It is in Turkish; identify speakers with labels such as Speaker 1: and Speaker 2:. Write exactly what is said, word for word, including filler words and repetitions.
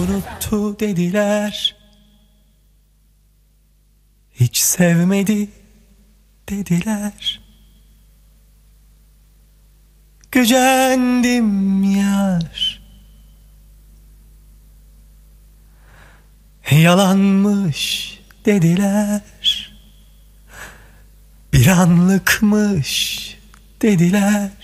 Speaker 1: unuttu dediler. Hiç sevmedi dediler. Gücendim yar. Yalanmış dediler. Bir anlıkmış dediler.